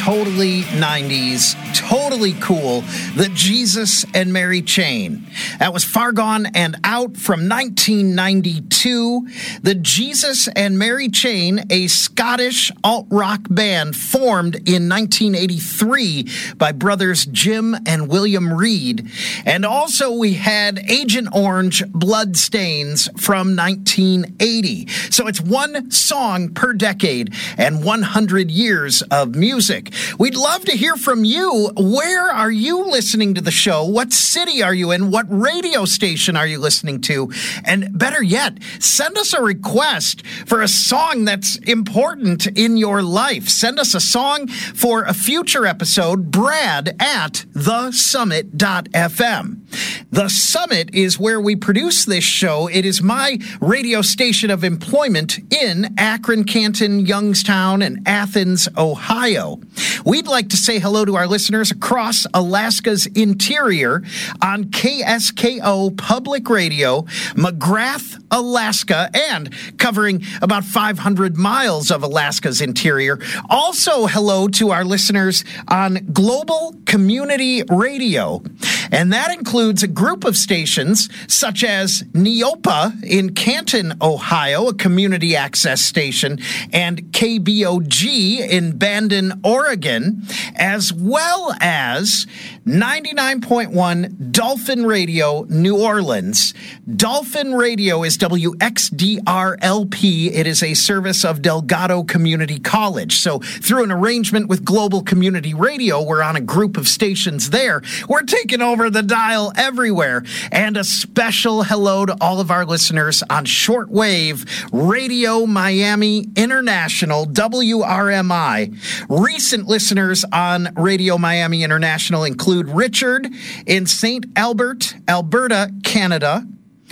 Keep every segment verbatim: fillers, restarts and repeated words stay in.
totally nineties, totally cool. The Jesus and Mary Chain. That was Far Gone and Out from nineteen ninety-two. The Jesus and Mary Chain, a Scottish alt-rock band formed in nineteen eighty-three by brothers Jim and William Reed. And also we had Agent Orange, Bloodstains from nineteen eighty. So it's one song per decade and one hundred years of music. We'd love to hear from you. Where are you listening to the show? What city are you in? What radio station are you listening to? And better yet, send us a request for a song that's important in your life. Send us a song for a future episode, brad at the summit dot f m. The Summit is where we produce this show. It is my radio station of employment in Akron, Canton, Youngstown, and Athens, Ohio. We'd like to say hello to our listeners across Alaska's interior on K S K O Public Radio, McGrath, Alaska, and covering about five hundred miles of Alaska's interior. Also, hello to our listeners on Global Community Radio. And that includes a group of stations such as Neopa in Canton, Ohio, a community access station, and K B O G in Bandon, Oregon, as well as ninety-nine point one Dolphin Radio, New Orleans. Dolphin Radio is W X D R L P. It is a service of Delgado Community College. So through an arrangement with Global Community Radio, we're on a group of stations there. We're taking over the dial everywhere. And a special hello to all of our listeners on shortwave Radio Miami International, W R M I. Recent listeners on Radio Miami International include Richard in Saint Albert, Alberta, Canada,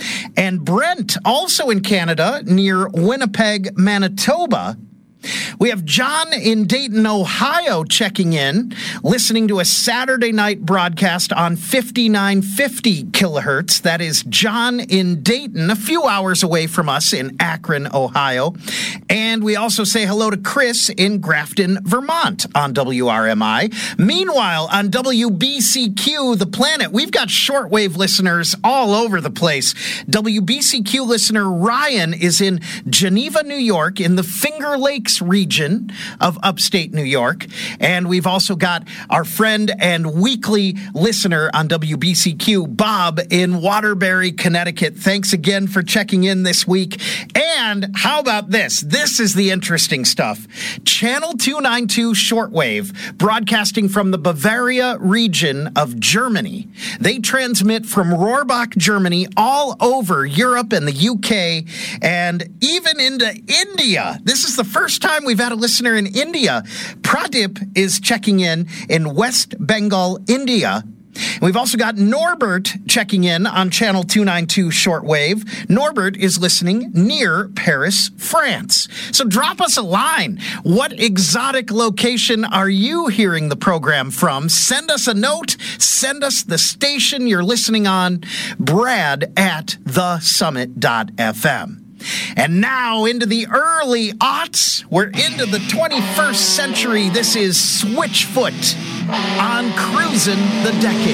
and Brent, also in Canada, near Winnipeg, Manitoba. We have John in Dayton, Ohio, checking in, listening to a Saturday night broadcast on fifty-nine fifty kilohertz. That is John in Dayton, a few hours away from us in Akron, Ohio. And we also say hello to Chris in Grafton, Vermont on W R M I. Meanwhile, on W B C Q, The Planet, we've got shortwave listeners all over the place. W B C Q listener Ryan is in Geneva, New York, in the Finger Lakes region of upstate New York. And we've also got our friend and weekly listener on W B C Q, Bob in Waterbury, Connecticut. Thanks again for checking in this week. And how about this? This is the interesting stuff. Channel two ninety-two shortwave, broadcasting from the Bavaria region of Germany. They transmit from Rohrbach, Germany, all over Europe and the U K, and even into India. This is the first time we've had a listener in India. Pradip is checking in in West Bengal, India. We've also got Norbert checking in on Channel two ninety-two shortwave. Norbert is listening near Paris, France. So drop us a line. What exotic location are you hearing the program from? Send us a note. Send us the station you're listening on. Brad at the summit dot f m. And now into the early aughts. We're into the twenty-first century. This is Switchfoot on Cruisin' the Decade.